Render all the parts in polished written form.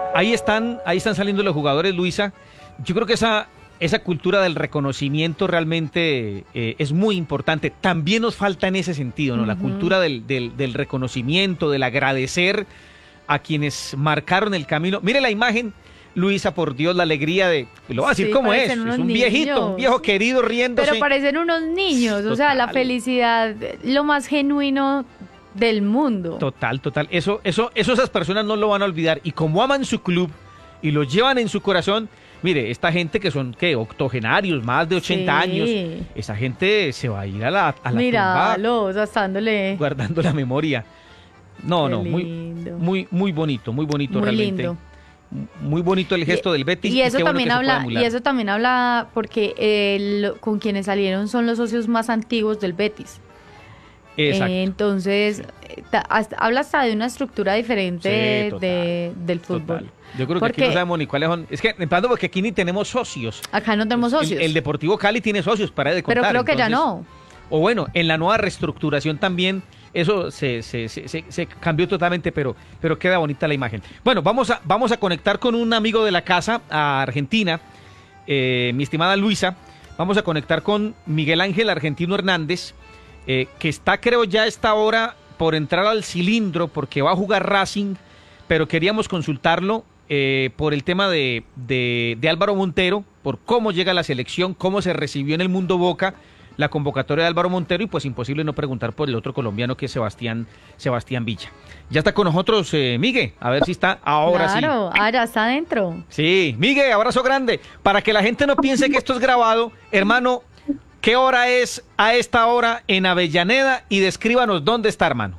ahí están saliendo los jugadores, Luisa. Yo creo que esa cultura del reconocimiento realmente es muy importante. También nos falta en ese sentido, ¿no? La cultura del reconocimiento, del agradecer a quienes marcaron el camino. Mire la imagen, Luisa, por Dios, la alegría lo voy a decir Sí, como es. parecen Es unos un viejito, niños. un viejo querido riéndose. Pero parecen unos niños, o sea, la Total. felicidad, lo más genuino del mundo. Total. Eso esas personas no lo van a olvidar. Y como aman su club y lo llevan en su corazón, mire, esta gente que son, ¿qué? Octogenarios, más de 80 Sí. años, esa gente se va a ir a la tumba Míralo, o sea, estándole. guardando la memoria. No, Qué muy, lindo. muy bonito Muy realmente. lindo. Muy bonito el gesto del Betis. Y eso qué bueno también que se pueda habla, emular. y eso también habla porque con quienes salieron son los socios más antiguos del Betis. Exacto. Entonces, habla hasta de una estructura diferente Sí, total, del fútbol. Total. Yo creo que aquí Porque no sabemos ni cuáles son. Es que, empezando porque aquí ni tenemos socios. acá no tenemos socios. El Deportivo Cali tiene socios, para de pero contar. creo que ya entonces, no. O bueno, en la nueva reestructuración también eso se cambió totalmente, pero queda bonita la imagen. Bueno, vamos a conectar con un amigo de la casa a Argentina, mi estimada Luisa. Vamos a conectar con Miguel Ángel Argentino Hernández, que está, creo, ya a esta hora por entrar al cilindro porque va a jugar Racing, pero queríamos consultarlo por el tema de Álvaro Montero, por cómo llega a la selección, cómo se recibió en el mundo Boca la convocatoria de Álvaro Montero, y pues imposible no preguntar por el otro colombiano que es Sebastián Villa. Ya está con nosotros Miguel, a ver si está ahora sí. Claro, ya está adentro. Sí, Miguel, abrazo grande. Para que la gente no piense que esto es grabado, hermano, ¿qué hora es a esta hora en Avellaneda? Y descríbanos dónde está, hermano.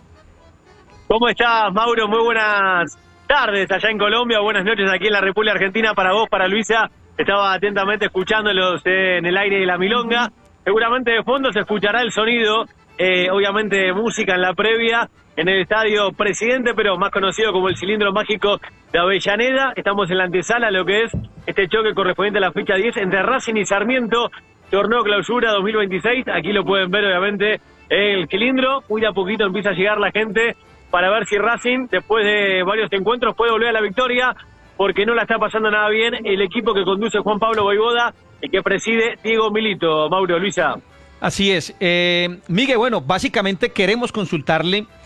¿Cómo estás, Mauro? Muy buenas tardes allá en Colombia, buenas noches aquí en la República Argentina para vos, para Luisa. Estaba atentamente escuchándolos en el aire de la milonga. Seguramente de fondo se escuchará el sonido, obviamente música en la previa, en el estadio Presidente, pero más conocido como el Cilindro Mágico de Avellaneda. Estamos en la antesala, lo que es este choque correspondiente a la fecha 10 entre Racing y Sarmiento, torneo clausura 2026. Aquí lo pueden ver, obviamente, el cilindro. Muy de a poquito empieza a llegar la gente para ver si Racing, después de varios encuentros, puede volver a la victoria, porque no la está pasando nada bien el equipo que conduce Juan Pablo Vojvoda y que preside Diego Milito. Mauro, Luisa. Así es. Miguel, bueno, básicamente queremos consultarle